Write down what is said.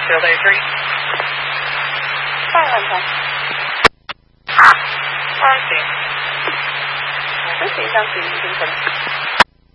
Field A3. Fire on time. On scene. Proceed on scene, you can finish.